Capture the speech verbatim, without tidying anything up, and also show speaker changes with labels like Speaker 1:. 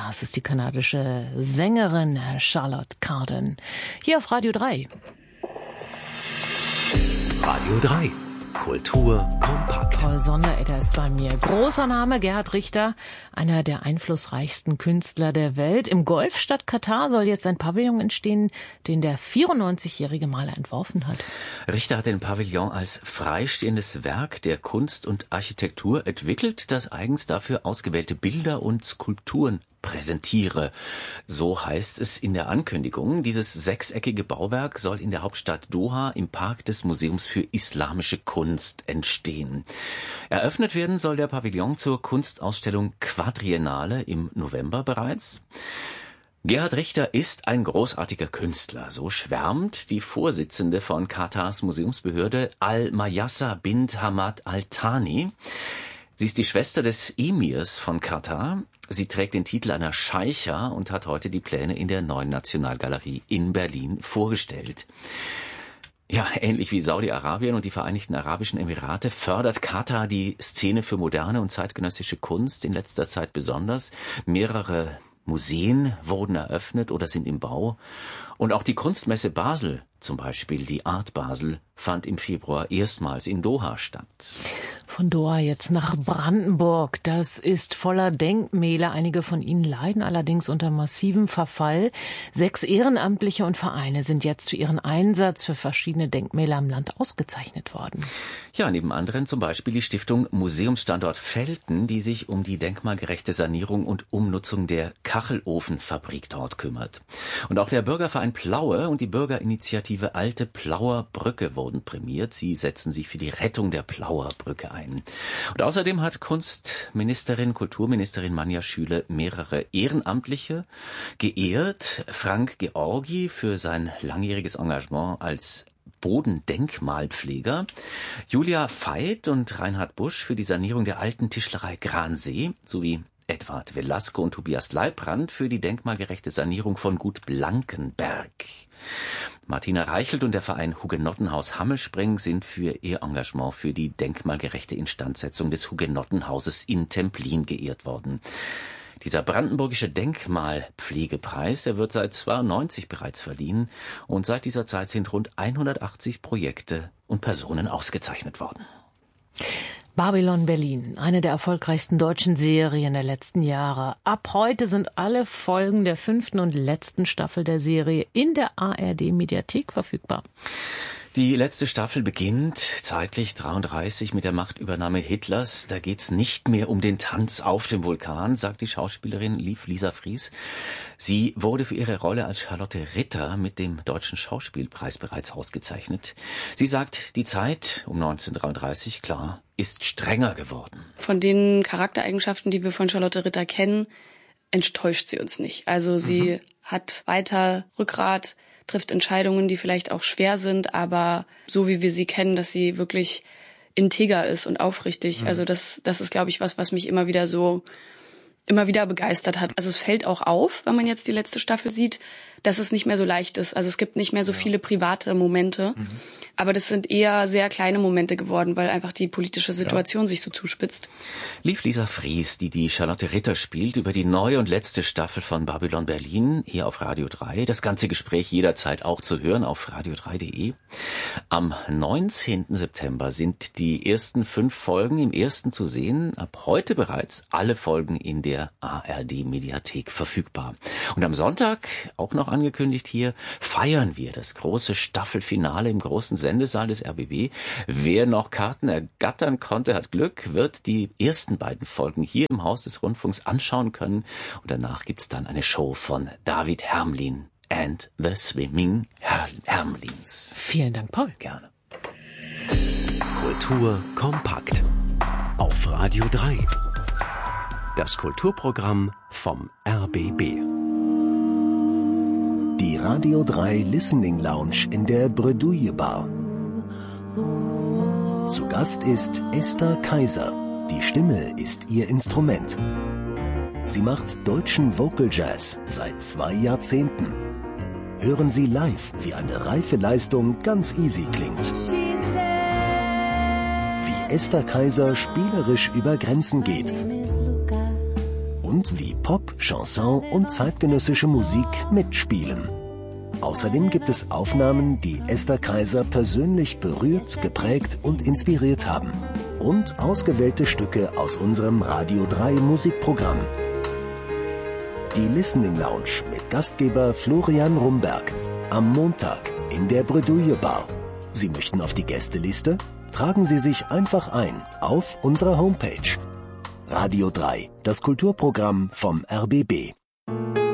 Speaker 1: Das ist die kanadische Sängerin Charlotte Cardin. Hier auf Radio drei.
Speaker 2: Radio drei. Kultur kompakt.
Speaker 1: Paul Sonderegger ist bei mir. Großer Name, Gerhard Richter, einer der einflussreichsten Künstler der Welt. Im Golfstadt Katar soll jetzt ein Pavillon entstehen, den der vierundneunzigjährige Maler entworfen hat.
Speaker 3: Richter hat den Pavillon als freistehendes Werk der Kunst und Architektur entwickelt, das eigens dafür ausgewählte Bilder und Skulpturen präsentiere. So heißt es in der Ankündigung. Dieses sechseckige Bauwerk soll in der Hauptstadt Doha im Park des Museums für Islamische Kunst entstehen. Eröffnet werden soll der Pavillon zur Kunstausstellung Quadriennale im November bereits. Gerhard Richter ist ein großartiger Künstler, so schwärmt die Vorsitzende von Katars Museumsbehörde Al-Mayassa bint Hamad Al-Thani. Sie ist die Schwester des Emirs von Katar. Sie trägt den Titel einer Scheicha und hat heute die Pläne in der Neuen Nationalgalerie in Berlin vorgestellt. Ja, ähnlich wie Saudi-Arabien und die Vereinigten Arabischen Emirate fördert Katar die Szene für moderne und zeitgenössische Kunst in letzter Zeit besonders. Mehrere Museen wurden eröffnet oder sind im Bau. Und auch die Kunstmesse Basel, zum Beispiel die Art Basel, fand im Februar erstmals in Doha statt.
Speaker 1: Von Doha jetzt nach Brandenburg. Das ist voller Denkmäler. Einige von ihnen leiden allerdings unter massivem Verfall. Sechs Ehrenamtliche und Vereine sind jetzt für ihren Einsatz für verschiedene Denkmäler im Land ausgezeichnet worden.
Speaker 3: Ja, neben anderen zum Beispiel die Stiftung Museumsstandort Velten, die sich um die denkmalgerechte Sanierung und Umnutzung der Kachelofenfabrik dort kümmert. Und auch der Bürgerverein Plaue und die Bürgerinitiative Alte Plauer Brücke wurden prämiert. Sie setzen sich für die Rettung der Plauer Brücke ein. Und außerdem hat Kunstministerin, Kulturministerin Manja Schüle mehrere Ehrenamtliche geehrt. Frank Georgi für sein langjähriges Engagement als Bodendenkmalpfleger, Julia Veit und Reinhard Busch für die Sanierung der alten Tischlerei Gransee sowie Edward Velasco und Tobias Leibrand für die denkmalgerechte Sanierung von Gut Blankenberg. Martina Reichelt und der Verein Hugenottenhaus Hammelspring sind für ihr Engagement für die denkmalgerechte Instandsetzung des Hugenottenhauses in Templin geehrt worden. Dieser brandenburgische Denkmalpflegepreis, er wird seit zweiundneunzig bereits verliehen und seit dieser Zeit sind rund hundertachtzig Projekte und Personen ausgezeichnet worden.
Speaker 1: Babylon Berlin, eine der erfolgreichsten deutschen Serien der letzten Jahre. Ab heute sind alle Folgen der fünften und letzten Staffel der Serie in der A R D-Mediathek verfügbar.
Speaker 3: Die letzte Staffel beginnt zeitlich dreiunddreißig mit der Machtübernahme Hitlers. Da geht's nicht mehr um den Tanz auf dem Vulkan, sagt die Schauspielerin Liv Lisa Fries. Sie wurde für ihre Rolle als Charlotte Ritter mit dem Deutschen Schauspielpreis bereits ausgezeichnet. Sie sagt, die Zeit um neunzehnhundertdreiunddreißig, klar, ist strenger geworden.
Speaker 4: Von den Charaktereigenschaften, die wir von Charlotte Ritter kennen, enttäuscht sie uns nicht. Also sie mhm. hat weiter Rückgrat, trifft Entscheidungen, die vielleicht auch schwer sind, aber so wie wir sie kennen, dass sie wirklich integer ist und aufrichtig. Mhm. Also das, das ist, glaube ich, was, was mich immer wieder so, immer wieder begeistert hat. Also es fällt auch auf, wenn man jetzt die letzte Staffel sieht, dass es nicht mehr so leicht ist. Also es gibt nicht mehr so ja. viele private Momente. Mhm. Aber das sind eher sehr kleine Momente geworden, weil einfach die politische Situation ja. sich so zuspitzt.
Speaker 3: Liv Lisa Fries, die die Charlotte Ritter spielt, über die neue und letzte Staffel von Babylon Berlin, hier auf Radio drei. Das ganze Gespräch jederzeit auch zu hören auf radio drei punkt de. Am neunzehnten September sind die ersten fünf Folgen im ersten zu sehen. Ab heute bereits alle Folgen in der A R D-Mediathek verfügbar. Und am Sonntag, auch noch angekündigt hier, feiern wir das große Staffelfinale im großen Sendesaal des R B B. Wer noch Karten ergattern konnte, hat Glück, wird die ersten beiden Folgen hier im Haus des Rundfunks anschauen können. Und danach gibt's dann eine Show von David Hermlin and the Swimming Her- Hermlins.
Speaker 1: Vielen Dank, Paul.
Speaker 3: Gerne.
Speaker 2: Kultur kompakt auf Radio drei. Das Kulturprogramm vom R B B.
Speaker 5: Die Radio drei Listening Lounge in der Bredouille Bar. Zu Gast ist Esther Kaiser. Die Stimme ist ihr Instrument. Sie macht deutschen Vocal Jazz seit zwei Jahrzehnten. Hören Sie live, wie eine reife Leistung ganz easy klingt. Wie Esther Kaiser spielerisch über Grenzen geht. und wie Pop, Chanson und zeitgenössische Musik mitspielen. Außerdem gibt es Aufnahmen, die Esther Kaiser persönlich berührt, geprägt und inspiriert haben. Und ausgewählte Stücke aus unserem Radio drei Musikprogramm. Die Listening Lounge mit Gastgeber Florian Rumberg. Am Montag in der Bredouille Bar. Sie möchten auf die Gästeliste? Tragen Sie sich einfach ein auf unserer Homepage. Radio drei, das Kulturprogramm vom R B B.